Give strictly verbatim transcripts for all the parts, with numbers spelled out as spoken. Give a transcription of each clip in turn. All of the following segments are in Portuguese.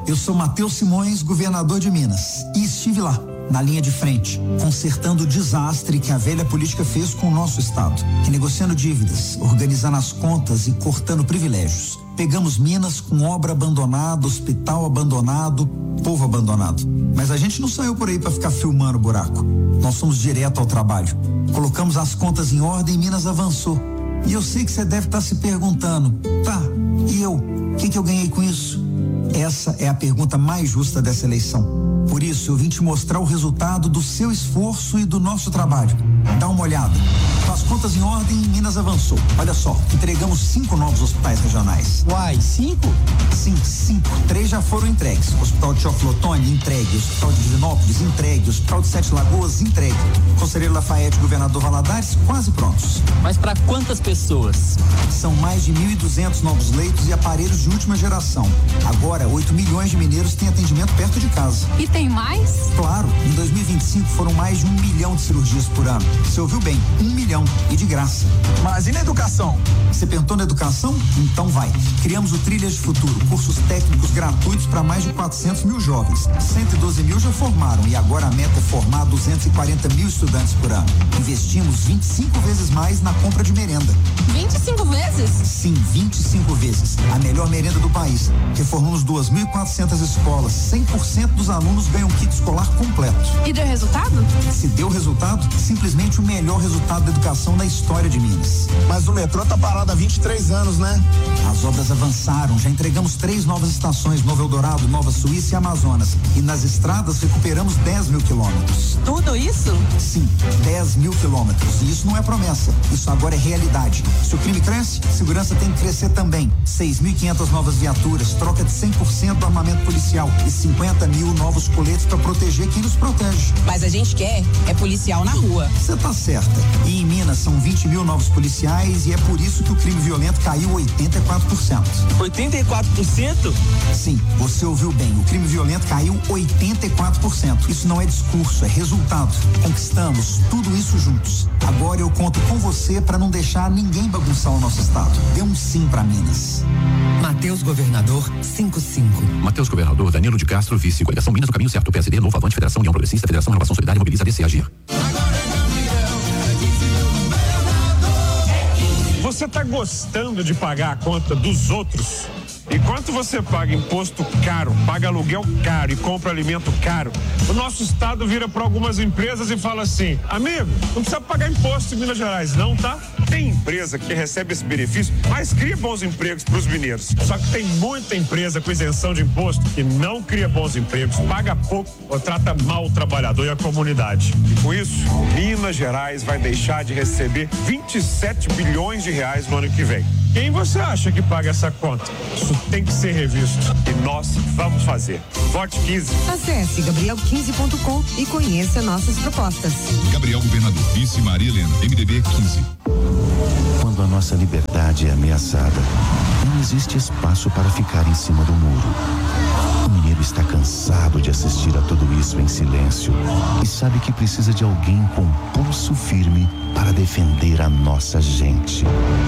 eu sou Matheus Simões, governador de Minas, e estive lá, na linha de frente, consertando o desastre que a velha política fez com o nosso estado, renegociando dívidas, organizando as contas e cortando privilégios. Pegamos Minas com obra abandonada, hospital abandonado, povo abandonado. Mas a gente não saiu por aí para ficar filmando o buraco. Nós fomos direto ao trabalho. Colocamos as contas em ordem e Minas avançou. E eu sei que você deve estar se perguntando, tá, e eu? O que que eu ganhei com isso? Essa é a pergunta mais justa dessa eleição. Por isso, eu vim te mostrar o resultado do seu esforço e do nosso trabalho. Dá uma olhada. Com as contas em ordem, Minas avançou. Olha só, entregamos cinco novos hospitais regionais. Uai, cinco? Sim, cinco. Três já foram entregues. O Hospital de Teoflotone, entregue. O Hospital de Divinópolis, entregue. O Hospital de Sete Lagoas, entregue. Conselheiro Lafayette, Governador Valadares, quase prontos. Mas para quantas pessoas? São mais de mil e duzentos novos leitos e aparelhos de última geração. Agora, oito milhões de mineiros têm atendimento perto de casa. E tem mais? Claro, em dois mil e vinte e cinco foram mais de um milhão de cirurgias por ano. Você ouviu bem, um milhão e de graça. Mas e na educação? Você pensou na educação? Então vai. Criamos o Trilhas de Futuro, cursos técnicos gratuitos para mais de quatrocentos mil jovens. cento e doze mil já formaram e agora a meta é formar duzentos e quarenta mil estudantes por ano. Investimos vinte e cinco vezes mais na compra de merenda. vinte e cinco vezes? Sim, vinte e cinco vezes. A melhor merenda do país. Reformamos duas mil e quatrocentas escolas. cem por cento dos alunos ganham kit escolar completo. E deu resultado? Se deu resultado, simplesmente o melhor resultado da educação da história de Minas. Mas o metrô tá parado há vinte e três anos, né? As obras avançaram, já entregamos três novas estações, Novo Eldorado, Nova Suíça e Amazonas. E nas estradas recuperamos dez mil quilômetros. Tudo isso? Sim, dez mil quilômetros. E isso não é promessa, isso agora é realidade. Se o crime cresce, segurança tem que crescer também. seis mil e quinhentas novas viaturas, troca de cem por cento do armamento policial e cinquenta mil novos coletes para proteger quem nos protege. Mas a gente quer é policial na rua. Você tá certa. E em Minas são vinte mil novos policiais e é por isso que o crime violento caiu oitenta e quatro por cento. oitenta e quatro por cento? Sim, você ouviu bem. O crime violento caiu oitenta e quatro por cento. Isso não é discurso, é resultado. Conquistamos tudo isso juntos. Agora eu conto com você para não deixar ninguém bagunçar o nosso estado. Dê um sim para Minas. Matheus Governador cinquenta e cinco. Matheus Governador, Danilo de Castro, vice, coligação Minas, o caminho certo, P S D, Novo Avante, Federação União Progressista, Federação Renovação Solidária, Mobiliza, D C, Agir. Você tá gostando de pagar a conta dos outros? Enquanto você paga imposto caro, paga aluguel caro e compra alimento caro, o nosso estado vira para algumas empresas e fala assim: amigo, não precisa pagar imposto em Minas Gerais não, tá? Tem empresa que recebe esse benefício, mas cria bons empregos para os mineiros. Só que tem muita empresa com isenção de imposto que não cria bons empregos, paga pouco ou trata mal o trabalhador e a comunidade. E com isso, Minas Gerais vai deixar de receber vinte e sete bilhões de reais no ano que vem. Quem você acha que paga essa conta? Isso tem que ser revisto e nós vamos fazer. Vote quinze. Acesse gabriel quinze ponto com e conheça nossas propostas. Gabriel Governador, vice Maria Helena, M D B quinze. Quando a nossa liberdade é ameaçada, não existe espaço para ficar em cima do muro. O mineiro está cansado de assistir a tudo isso em silêncio e sabe que precisa de alguém com pulso firme para defender a nossa gente.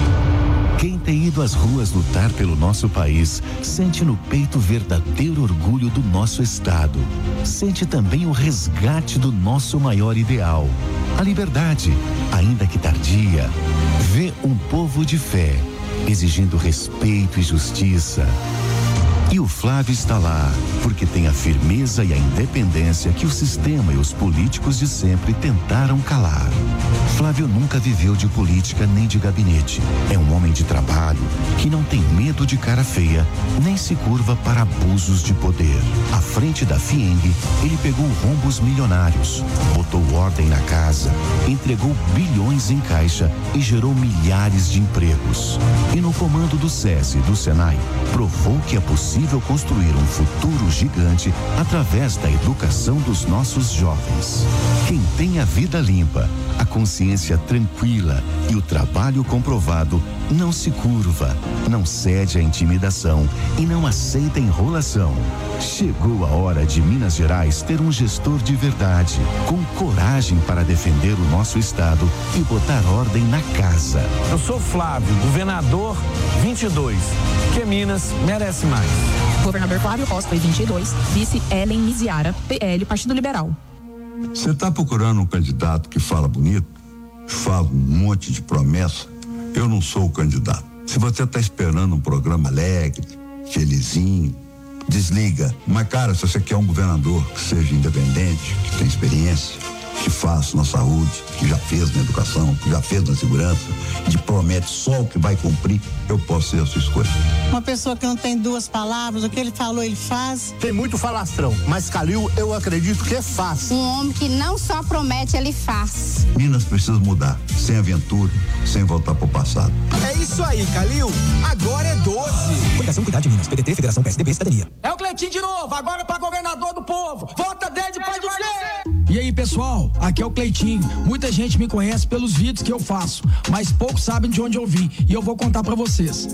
Quem tem ido às ruas lutar pelo nosso país sente no peito o verdadeiro orgulho do nosso estado. Sente também o resgate do nosso maior ideal, a liberdade, ainda que tardia. Vê um povo de fé, exigindo respeito e justiça. E o Flávio está lá, porque tem a firmeza e a independência que o sistema e os políticos de sempre tentaram calar. Flávio nunca viveu de política nem de gabinete. É um homem de trabalho que não tem medo de cara feia, nem se curva para abusos de poder. À frente da FIENG, ele pegou rombos milionários, botou ordem na casa, entregou bilhões em caixa e gerou milhares de empregos. E no comando do SESI e do SENAI, provou que é possível construir um futuro gigante através da educação dos nossos jovens. Quem tem a vida limpa, a consciência tranquila e o trabalho comprovado não se curva, não cede à intimidação e não aceita enrolação. Chegou a hora de Minas Gerais ter um gestor de verdade, com coragem para defender o nosso estado e botar ordem na casa. Eu sou Flávio, governador vinte e dois, que Minas merece mais. Governador Flávio Costa, vinte e dois. Vice Ellen Miziara, P L, Partido Liberal. Você está procurando um candidato que fala bonito, fala um monte de promessa? Eu não sou o candidato. Se você está esperando um programa alegre, felizinho, desliga. Mas, cara, se você quer um governador que seja independente, que tenha experiência, que faça na saúde, que já fez na educação, que já fez na segurança, que promete só o que vai cumprir, eu posso ser a sua escolha. Uma pessoa que não tem duas palavras, o que ele falou, ele faz. Tem muito falastrão, mas Calil, eu acredito que faz. Um homem que não só promete, ele faz. Minas precisa mudar, sem aventura, sem voltar pro passado. É isso aí, Calil. Agora é doze. Fundação Cuidar de Minas, P D T, Federação P S D B, Cidadania. É o Cleitinho de novo, agora pra governador do povo. Vota dez de Pai do Céu. E aí, pessoal, aqui é o Cleitinho. Muita gente me conhece pelos vídeos que eu faço, mas poucos sabem de onde eu vim, e eu vou contar pra vocês.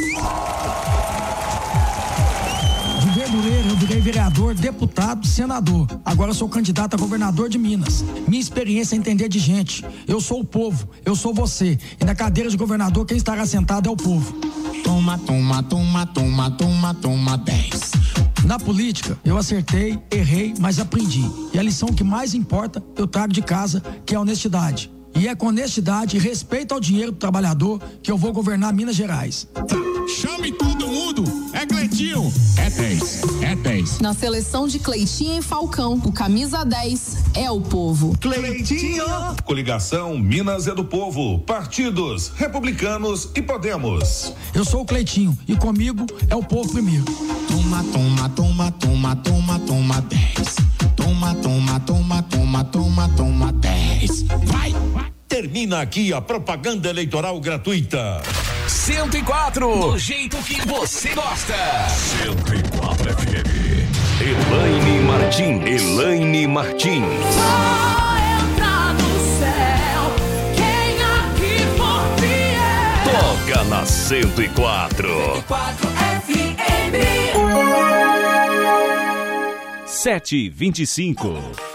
De verdureiro, eu virei vereador, deputado, senador. Agora eu sou candidato a governador de Minas. Minha experiência é entender de gente. Eu sou o povo, eu sou você. E na cadeira de governador, quem estará sentado é o povo. Toma, toma, toma, toma, toma, toma, dez. Na política, eu acertei, errei, mas aprendi. E a lição que mais importa, eu trago de casa, que é a honestidade. E é com honestidade e respeito ao dinheiro do trabalhador que eu vou governar Minas Gerais. Chame todo mundo, é Cleitinho, é dez, é dez. Na seleção de Cleitinho e Falcão, o camisa dez é o povo. Cleitinho! Coligação Minas é do Povo, partidos Republicanos e Podemos. Eu sou o Cleitinho e comigo é o povo primeiro. Toma, toma, toma, toma, toma, toma, dez. Toma, toma, toma, toma, toma, toma, dez. Vai! Termina aqui a propaganda eleitoral gratuita. cento e quatro, do jeito que você gosta. cento e quatro F M. Elaine Martins. Elaine Martins. Só entra no céu quem aqui for fiel. Toca na cento e quatro. cento e quatro F M. sete e vinte e cinco.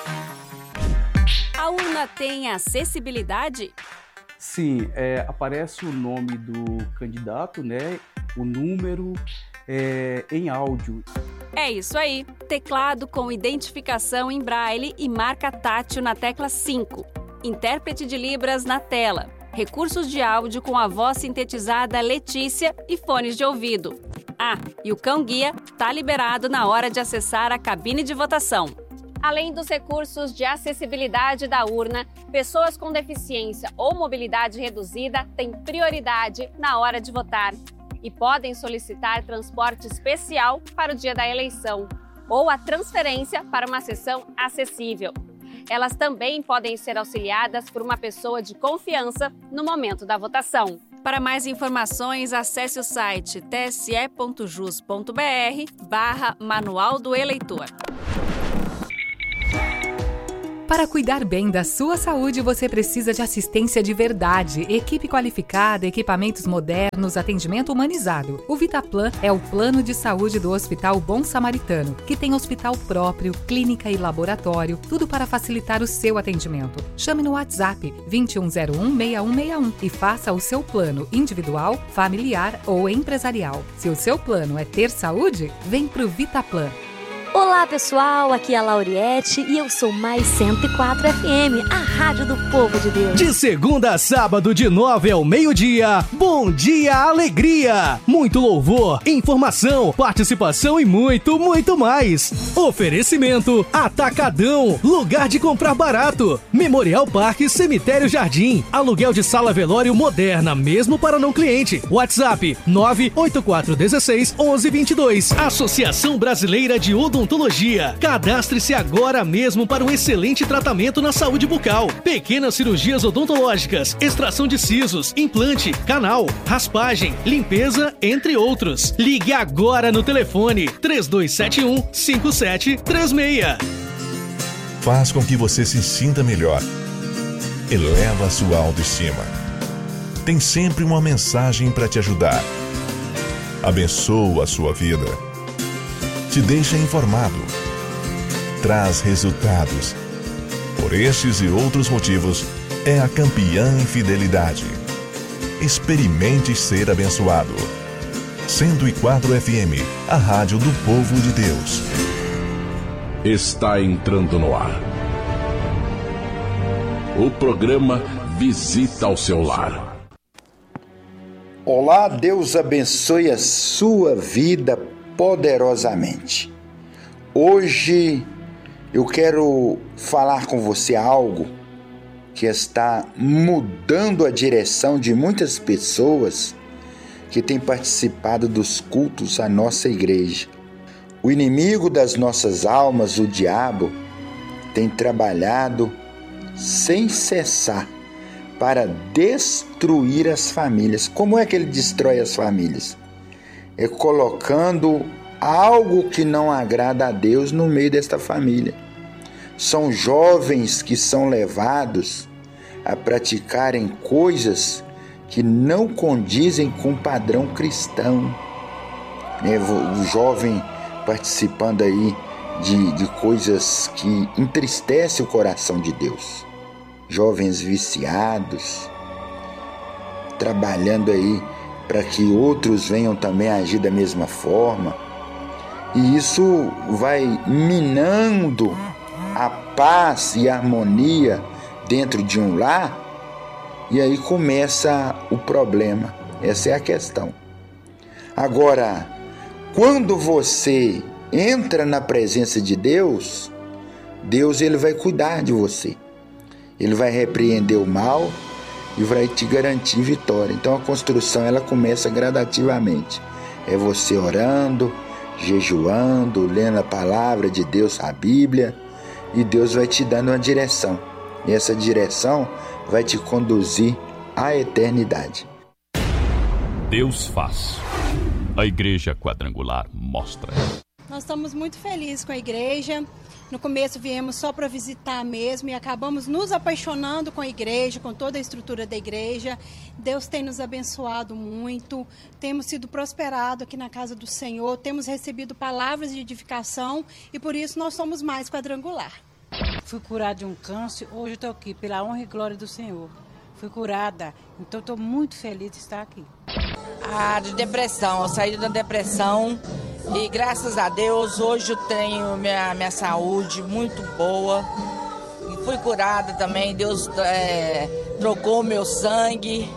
A urna tem acessibilidade? Sim, é, aparece o nome do candidato, né? O número é, em áudio. É isso aí. Teclado com identificação em braille e marca tátil na tecla cinco. Intérprete de Libras na tela. Recursos de áudio com a voz sintetizada Letícia e fones de ouvido. Ah, e o cão-guia está liberado na hora de acessar a cabine de votação. Além dos recursos de acessibilidade da urna, pessoas com deficiência ou mobilidade reduzida têm prioridade na hora de votar e podem solicitar transporte especial para o dia da eleição ou a transferência para uma sessão acessível. Elas também podem ser auxiliadas por uma pessoa de confiança no momento da votação. Para mais informações, acesse o site tse.jus.br barra Manual do Eleitor. Para cuidar bem da sua saúde, você precisa de assistência de verdade, equipe qualificada, equipamentos modernos, atendimento humanizado. O Vitaplan é o plano de saúde do Hospital Bom Samaritano, que tem hospital próprio, clínica e laboratório, tudo para facilitar o seu atendimento. Chame no WhatsApp vinte e um zero um, seis um seis um e faça o seu plano individual, familiar ou empresarial. Se o seu plano é ter saúde, vem pro Vitaplan. Olá pessoal, aqui é a Lauriette e eu sou mais cento e quatro F M, a rádio do povo de Deus. De segunda a sábado, de nove ao meio-dia, Bom Dia Alegria. Muito louvor, informação, participação e muito, muito mais. Oferecimento Atacadão, lugar de comprar barato. Memorial Parque Cemitério Jardim, aluguel de sala velório moderna, mesmo para não cliente. WhatsApp nove oito quatro um seis, um um dois dois. Associação Brasileira de Odontologia. Cadastre-se agora mesmo para um excelente tratamento na saúde bucal. Pequenas cirurgias odontológicas, extração de sisos, implante, canal, raspagem, limpeza, entre outros. Ligue agora no telefone três dois sete um, cinco sete três seis. Faz com que você se sinta melhor. Eleva a sua autoestima. Tem sempre uma mensagem para te ajudar. Abençoa a sua vida. Te deixa informado. Traz resultados. Por estes e outros motivos, é a campeã em fidelidade. Experimente ser abençoado. cento e quatro F M, a rádio do povo de Deus. Está entrando no ar o programa Visita ao Seu Lar. Olá, Deus abençoe a sua vida poderosamente. Hoje eu quero falar com você algo que está mudando a direção de muitas pessoas que têm participado dos cultos à nossa igreja. O inimigo das nossas almas, o diabo, tem trabalhado sem cessar para destruir as famílias. Como é que ele destrói as famílias? É colocando algo que não agrada a Deus no meio desta família. São jovens que são levados a praticarem coisas que não condizem com o padrão cristão. É, o jovem participando aí de, de coisas que entristecem o coração de Deus. Jovens viciados, trabalhando aí para que outros venham também agir da mesma forma. E isso vai minando a paz e a harmonia dentro de um lar, e aí começa o problema. Essa é a questão. Agora, quando você entra na presença de Deus, Deus ele vai cuidar de você. Ele vai repreender o mal e vai te garantir vitória. Então a construção ela começa gradativamente. É você orando, jejuando, lendo a palavra de Deus, a Bíblia, e Deus vai te dando uma direção. E essa direção vai te conduzir à eternidade. Deus faz. A Igreja Quadrangular mostra. Nós estamos muito felizes com a igreja. No começo viemos só para visitar mesmo e acabamos nos apaixonando com a igreja, com toda a estrutura da igreja. Deus tem nos abençoado muito, temos sido prosperados aqui na casa do Senhor, temos recebido palavras de edificação e por isso nós somos mais quadrangular. Fui curada de um câncer, hoje estou aqui pela honra e glória do Senhor. Fui curada, então estou muito feliz de estar aqui. Ah, de depressão, eu saí da depressão e graças a Deus hoje eu tenho minha, minha saúde muito boa. E fui curada também, Deus é, trocou meu sangue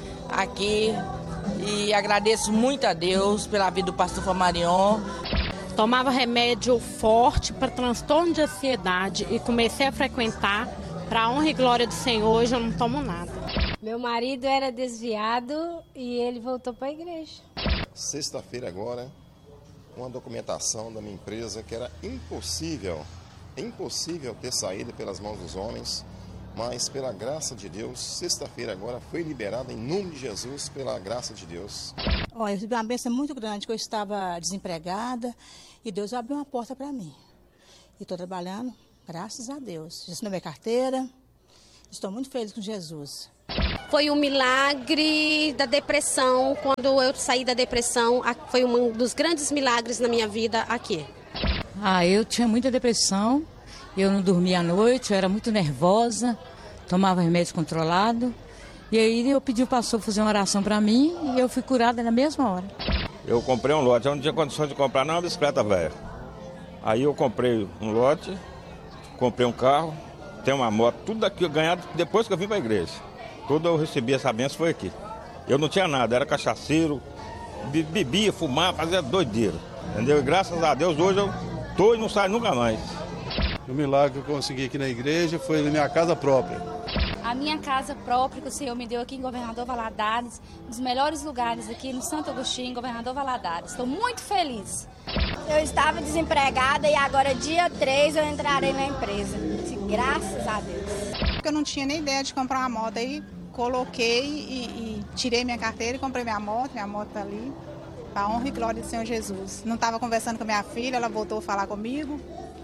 aqui e agradeço muito a Deus pela vida do pastor Famarion. Tomava remédio forte para transtorno de ansiedade e comecei a frequentar. Para a honra e glória do Senhor, hoje eu não tomo nada. Meu marido era desviado e ele voltou para a igreja. Sexta-feira agora, uma documentação da minha empresa que era impossível, impossível ter saído pelas mãos dos homens, mas pela graça de Deus, sexta-feira agora foi liberada em nome de Jesus, pela graça de Deus. Olha, eu tive uma bênção muito grande, que eu estava desempregada e Deus abriu uma porta para mim. E estou trabalhando, graças a Deus. Já assinei minha carteira, estou muito feliz com Jesus. Foi um milagre da depressão, quando eu saí da depressão, foi um dos grandes milagres na minha vida aqui. Ah, eu tinha muita depressão, eu não dormia à noite, eu era muito nervosa, tomava remédio controlado. E aí eu pedi o pastor fazer uma oração para mim e eu fui curada na mesma hora. Eu comprei um lote, eu não tinha condições de comprar nem uma bicicleta velha. Aí eu comprei um lote, comprei um carro, tenho uma moto, tudo aqui ganhado depois que eu vim para a igreja. Tudo eu recebi essa bênção foi aqui. Eu não tinha nada, era cachaceiro, bebia, fumava, fazia doideira. Entendeu? E graças a Deus hoje eu tô e não saio nunca mais. O milagre que eu consegui aqui na igreja foi na minha casa própria. A minha casa própria que o Senhor me deu aqui em Governador Valadares, um dos melhores lugares aqui no Santo Agostinho, Governador Valadares. Estou muito feliz. Eu estava desempregada e agora dia três eu entrarei na empresa. Graças a Deus. Eu não tinha nem ideia de comprar uma moto, aí coloquei e, e tirei minha carteira e comprei minha moto, minha moto tá ali, para a honra e glória do Senhor Jesus. Não estava conversando com minha filha, ela voltou a falar comigo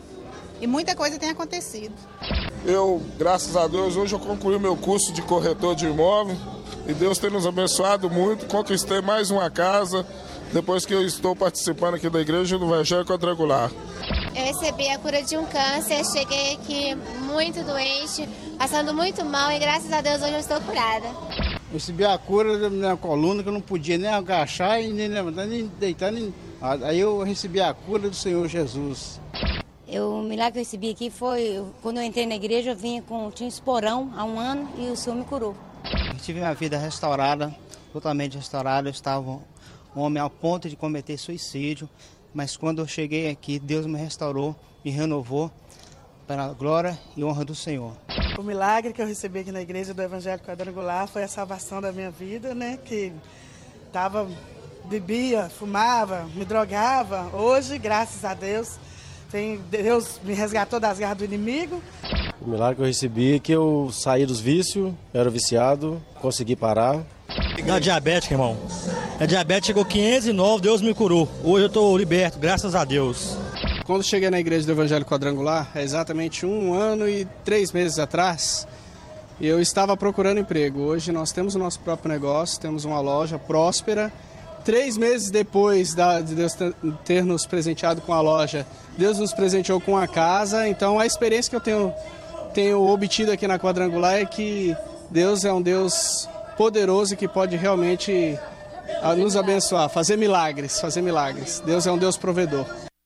e muita coisa tem acontecido. Eu, graças a Deus, hoje eu concluí o meu curso de corretor de imóvel e Deus tem nos abençoado muito, conquistei mais uma casa depois que eu estou participando aqui da igreja do Evangelho Quadrangular. Eu recebi a cura de um câncer, cheguei aqui muito doente, passando muito mal e graças a Deus hoje eu estou curada. recebi a cura da minha coluna, que eu não podia nem agachar, e nem levantar, nem deitar, nem... Aí eu recebi a cura do Senhor Jesus. Eu, o milagre que eu recebi aqui foi, quando eu entrei na igreja, eu vinha com, tinha um esporão há um ano e o Senhor me curou. Eu tive minha vida restaurada, totalmente restaurada. Eu estava um homem ao ponto de cometer suicídio, mas quando eu cheguei aqui, Deus me restaurou, me renovou para a glória e honra do Senhor. O milagre que eu recebi aqui na igreja do Evangelho Quadrangular foi a salvação da minha vida, né? Que tava, bebia, fumava, me drogava. Hoje, graças a Deus, tem, Deus me resgatou das garras do inimigo. O milagre que eu recebi é que eu saí dos vícios, era viciado, consegui parar. Da diabética, irmão. A diabetes chegou quinhentos e nove, Deus me curou. Hoje eu estou liberto, graças a Deus. Quando cheguei na igreja do Evangelho Quadrangular, é exatamente um ano e três meses atrás, eu estava procurando emprego. Hoje nós temos o nosso próprio negócio, temos uma loja próspera. Três meses depois da, de Deus ter nos presenteado com a loja, Deus nos presenteou com a casa. Então a experiência que eu tenho, tenho obtido aqui na Quadrangular é que Deus é um Deus poderoso que pode realmente nos abençoar, fazer milagres, fazer milagres. Deus é um Deus provedor.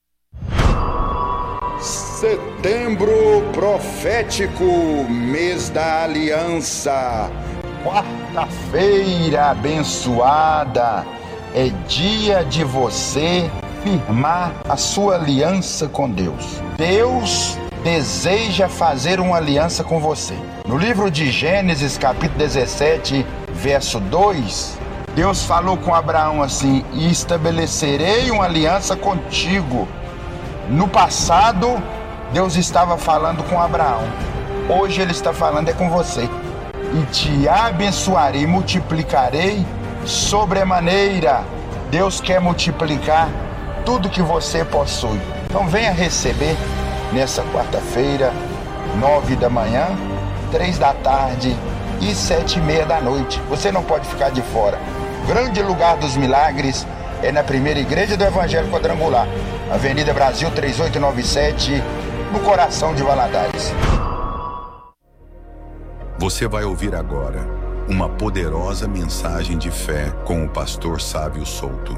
Setembro profético, mês da aliança, quarta-feira abençoada, é dia de você firmar a sua aliança com Deus. Deus deseja fazer uma aliança com você. No livro de Gênesis, capítulo dezessete, verso dois, Deus falou com Abraão assim: e estabelecerei uma aliança contigo. No passado, Deus estava falando com Abraão. Hoje Ele está falando é com você. E te abençoarei, multiplicarei sobremaneira. Deus quer multiplicar tudo que você possui. Então venha receber nessa quarta-feira, nove da manhã, três da tarde e sete e meia da noite. Você não pode ficar de fora. O grande lugar dos milagres é na primeira igreja do Evangelho Quadrangular, Avenida Brasil três oito nove sete, no coração de Valadares. Você vai ouvir agora uma poderosa mensagem de fé com o pastor Sávio Souto.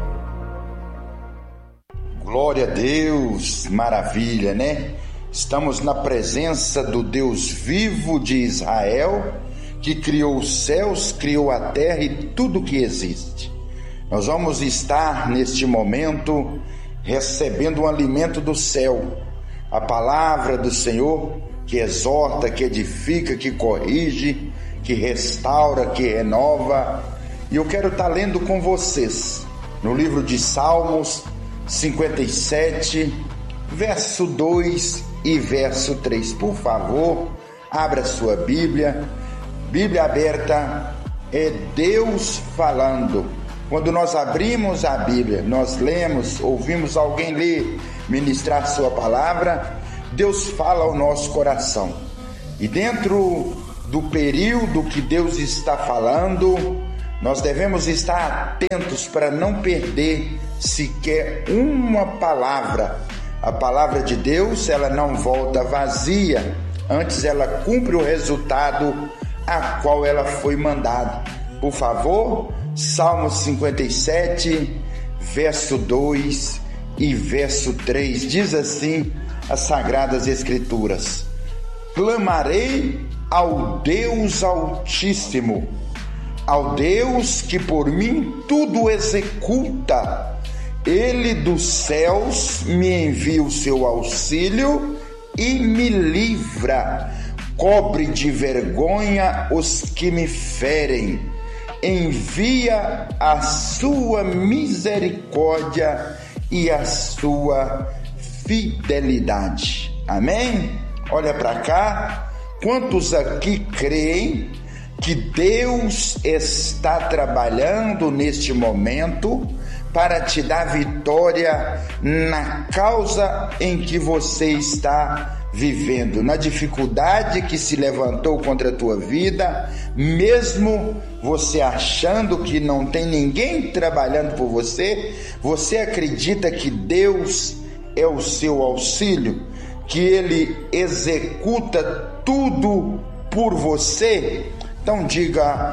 Glória a Deus, maravilha, né? Estamos na presença do Deus vivo de Israel, que criou os céus, criou a terra e tudo que existe. Nós vamos estar neste momento recebendo um alimento do céu, a palavra do Senhor, que exorta, que edifica, que corrige, que restaura, que renova. E eu quero estar lendo com vocês no livro de Salmos cinquenta e sete, verso dois e verso três. Por favor, abra sua Bíblia. Bíblia aberta é Deus falando. Quando nós abrimos a Bíblia, nós lemos, ouvimos alguém ler, ministrar sua palavra, Deus fala ao nosso coração. E dentro do período que Deus está falando, nós devemos estar atentos para não perder sequer uma palavra. A palavra de Deus, ela não volta vazia, antes ela cumpre o resultado a qual ela foi mandada. Por favor, Salmo cinquenta e sete, verso dois e verso três, diz assim as Sagradas Escrituras: clamarei ao Deus Altíssimo, ao Deus que por mim tudo executa. Ele dos céus me envia o seu auxílio e me livra. Cobre de vergonha os que me ferem. Envia a sua misericórdia e a sua fidelidade. Amém? Olha para cá. Quantos aqui creem que Deus está trabalhando neste momento para te dar vitória na causa em que você está vivendo, na dificuldade que se levantou contra a tua vida, mesmo você achando que não tem ninguém trabalhando por você, você acredita que Deus é o seu auxílio, que Ele executa tudo por você? Então diga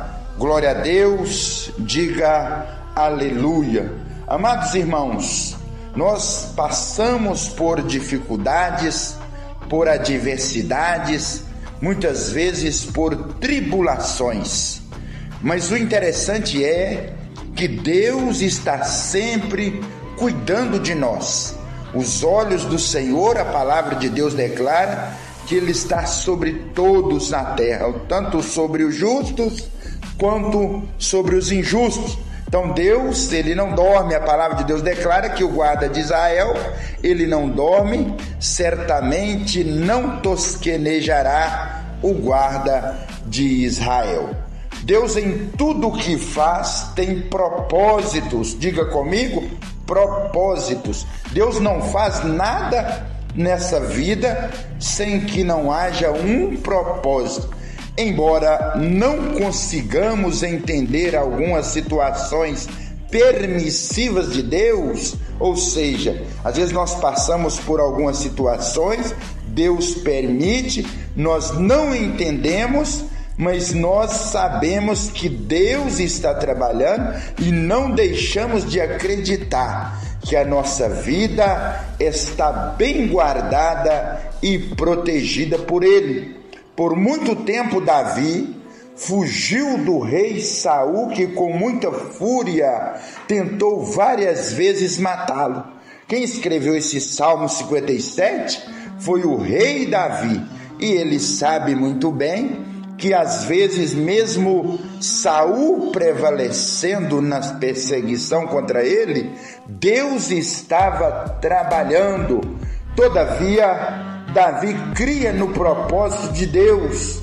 Glória a Deus, diga aleluia. Amados irmãos, nós passamos por dificuldades, por adversidades, muitas vezes por tribulações. Mas o interessante é que Deus está sempre cuidando de nós. Os olhos do Senhor, a palavra de Deus declara que Ele está sobre todos na terra, tanto sobre os justos quanto sobre os injustos. Então Deus, Ele não dorme, a palavra de Deus declara que o guarda de Israel, Ele não dorme, certamente não tosquenejará o guarda de Israel. Deus em tudo o que faz tem propósitos, diga comigo, propósitos. Deus não faz nada nessa vida sem que não haja um propósito. Embora não consigamos entender algumas situações permissivas de Deus, ou seja, às vezes nós passamos por algumas situações, Deus permite, nós não entendemos, mas nós sabemos que Deus está trabalhando e não deixamos de acreditar que a nossa vida está bem guardada e protegida por Ele. Por muito tempo Davi fugiu do rei Saul, que com muita fúria tentou várias vezes matá-lo. Quem escreveu esse Salmo cinquenta e sete foi o rei Davi, e ele sabe muito bem que às vezes mesmo Saul prevalecendo na perseguição contra ele, Deus estava trabalhando. Todavia, Davi cria no propósito de Deus,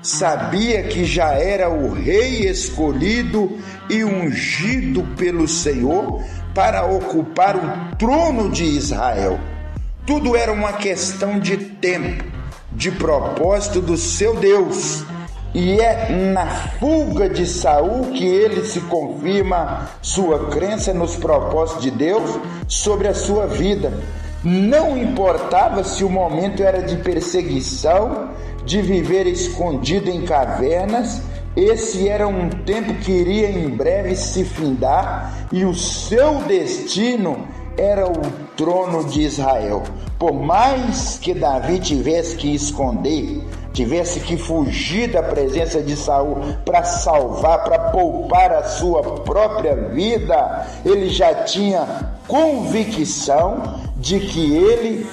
sabia que já era o rei escolhido e ungido pelo Senhor para ocupar o trono de Israel. Tudo era uma questão de tempo, de propósito do seu Deus. E é na fuga de Saul que ele se confirma sua crença nos propósitos de Deus sobre a sua vida. Não importava se o momento era de perseguição, de viver escondido em cavernas, esse era um tempo que iria em breve se findar e o seu destino era o trono de Israel. Por mais que Davi tivesse que esconder, tivesse que fugir da presença de Saul para salvar, para poupar a sua própria vida, ele já tinha convicção de que ele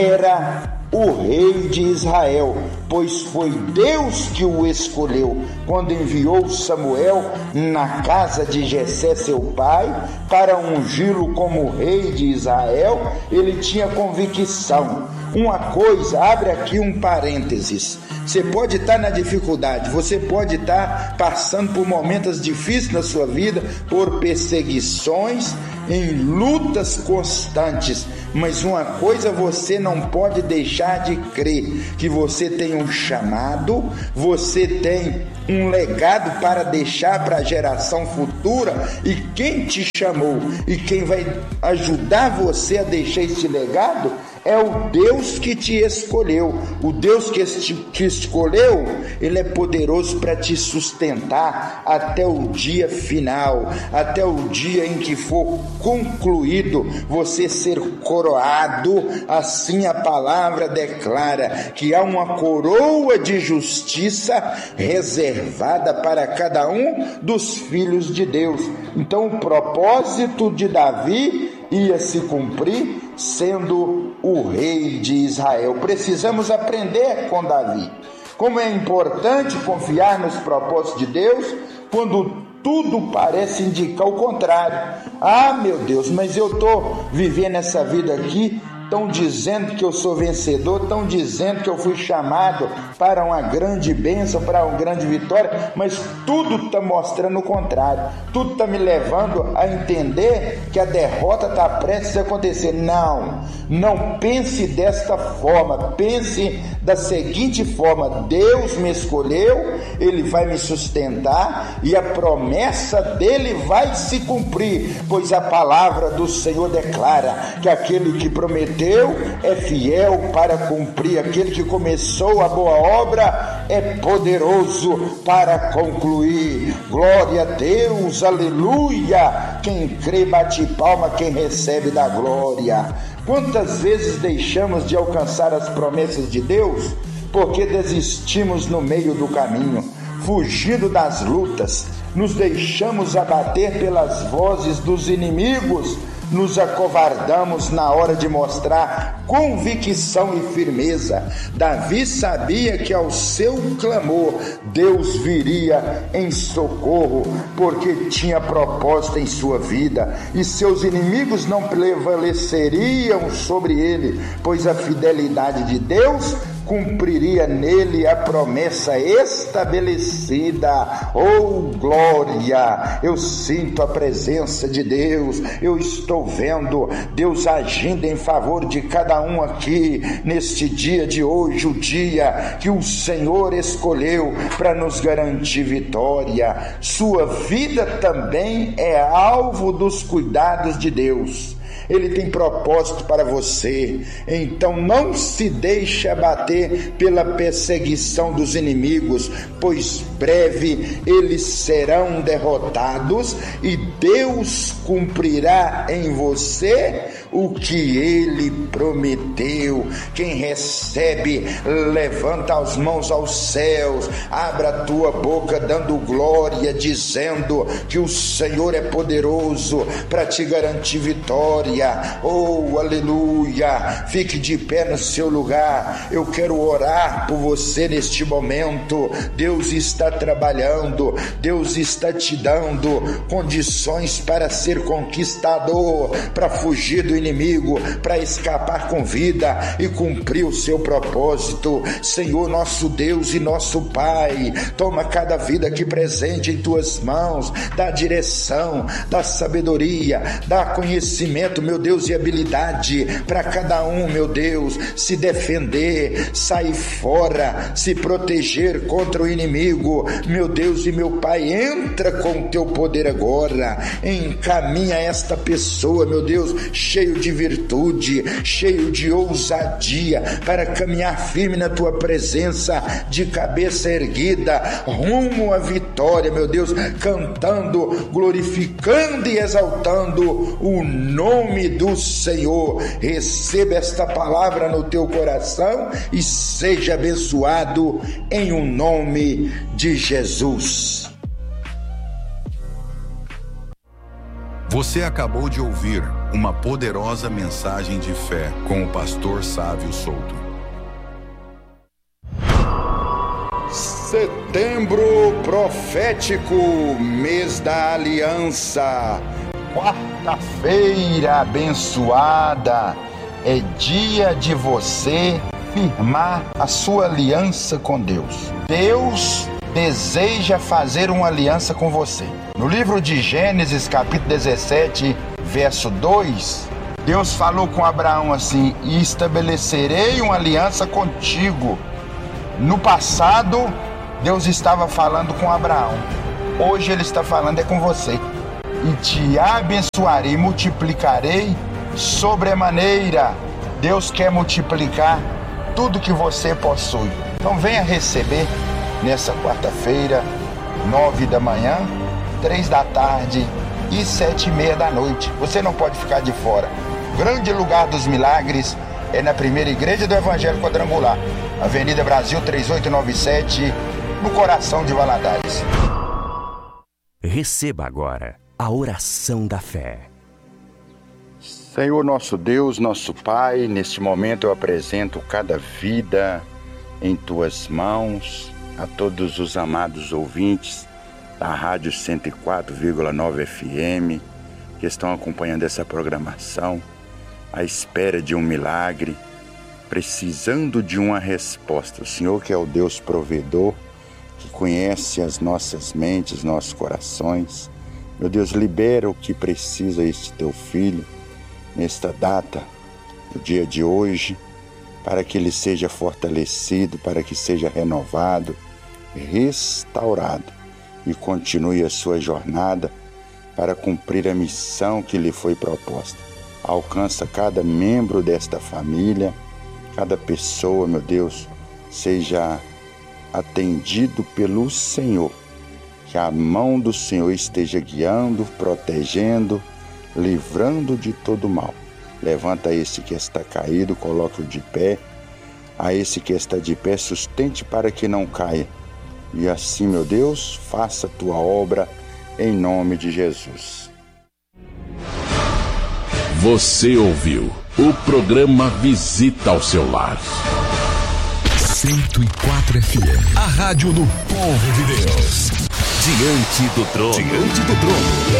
era o rei de Israel, pois foi Deus que o escolheu quando enviou Samuel na casa de Jessé, seu pai, para ungí-lo como rei de Israel. Ele tinha convicção. Uma coisa, abre aqui um parênteses, você pode estar na dificuldade, você pode estar passando por momentos difíceis na sua vida, por perseguições, em lutas constantes, mas uma coisa você não pode deixar de crer, que você tem um chamado, você tem um legado para deixar para a geração futura, e quem te chamou e quem vai ajudar você a deixar esse legado é o Deus que te escolheu. O Deus que te escolheu, Ele é poderoso para te sustentar até o dia final, até o dia em que for concluído você ser coroado. Assim a palavra declara que há uma coroa de justiça reservada para cada um dos filhos de Deus. Então o propósito de Davi ia se cumprir sendo o rei de Israel. Precisamos aprender com Davi como é importante confiar nos propósitos de Deus quando tudo parece indicar o contrário. Ah, meu Deus, mas eu estou vivendo essa vida aqui, estão dizendo que eu sou vencedor, estão dizendo que eu fui chamado para uma grande bênção, para uma grande vitória, mas tudo está mostrando o contrário, tudo está me levando a entender que a derrota está prestes a acontecer. Não, não pense desta forma, pense da seguinte forma: Deus me escolheu, Ele vai me sustentar e a promessa dele vai se cumprir, pois a palavra do Senhor declara que aquele que prometeu prometeu é fiel para cumprir. Aquele que começou a boa obra é poderoso para concluir. Glória a Deus, aleluia. Quem crê bate palma, quem recebe da glória. Quantas vezes deixamos de alcançar as promessas de Deus porque desistimos no meio do caminho, fugindo das lutas, nos deixamos abater pelas vozes dos inimigos, nos acovardamos na hora de mostrar convicção e firmeza. Davi sabia que ao seu clamor Deus viria em socorro, porque tinha propósito em sua vida, e seus inimigos não prevaleceriam sobre ele, pois a fidelidade de Deus cumpriria nele a promessa estabelecida. Oh, glória! Eu sinto a presença de Deus, eu estou vendo Deus agindo em favor de cada um aqui, neste dia de hoje, o dia que o Senhor escolheu para nos garantir vitória. Sua vida também é alvo dos cuidados de Deus. Ele tem propósito para você, então não se deixe abater pela perseguição dos inimigos, pois breve eles serão derrotados e Deus cumprirá em você o que ele prometeu. Quem recebe, levanta as mãos aos céus, abra a tua boca dando glória, dizendo que o Senhor é poderoso para te garantir vitória. Oh, aleluia! Fique de pé no seu lugar. Eu quero orar por você neste momento. Deus está trabalhando, Deus está te dando condições para ser conquistador, para fugir do inimigo, para escapar com vida e cumprir o seu propósito. Senhor, nosso Deus e nosso Pai, toma cada vida aqui presente em tuas mãos, dá direção, dá sabedoria, dá conhecimento, meu Deus, e habilidade para cada um, meu Deus, se defender, sair fora, se proteger contra o inimigo. Meu Deus e meu Pai, entra com o teu poder agora, encaminha esta pessoa, meu Deus, cheio de virtude, cheio de ousadia, para caminhar firme na tua presença, de cabeça erguida, rumo à vitória, meu Deus, cantando, glorificando e exaltando o nome do Senhor. Receba esta palavra no teu coração e seja abençoado em o nome de Jesus. Você acabou de ouvir uma poderosa mensagem de fé com o pastor Sávio Souto. Setembro profético, mês da aliança. Quarta-feira abençoada, é dia de você firmar a sua aliança com Deus. Deus deseja fazer uma aliança com você. No livro de Gênesis, capítulo dezessete, verso dois, Deus falou com Abraão assim: e estabelecerei uma aliança contigo. No passado, Deus estava falando com Abraão. Hoje Ele está falando é com você. E te abençoarei, multiplicarei sobremaneira. Deus quer multiplicar tudo que você possui. Então venha receber nessa quarta-feira, nove da manhã, três da tarde e sete e meia da noite. Você não pode ficar de fora. O grande lugar dos milagres é na primeira igreja do Evangelho Quadrangular, Avenida Brasil três oito nove sete, no coração de Valadares. Receba agora a oração da fé. Senhor nosso Deus, nosso Pai, neste momento eu apresento cada vida em tuas mãos, a todos os amados ouvintes da Rádio cento e quatro vírgula nove F M que estão acompanhando essa programação, à espera de um milagre, precisando de uma resposta. O Senhor que é o Deus provedor, que conhece as nossas mentes, nossos corações. Meu Deus, libera o que precisa este teu filho nesta data, no dia de hoje, para que ele seja fortalecido, para que seja renovado, restaurado e continue a sua jornada para cumprir a missão que lhe foi proposta. alcança cada membro desta família, cada pessoa, meu Deus, seja atendido pelo Senhor. Que a mão do Senhor esteja guiando, protegendo, livrando de todo mal. Levanta esse que está caído, coloque-o de pé. A esse que está de pé, sustente para que não caia. E assim, meu Deus, faça a tua obra em nome de Jesus. Você ouviu o programa Visita ao Seu Lar. cento e quatro F M. A rádio do povo de Deus. Diante do trono. Diante do trono.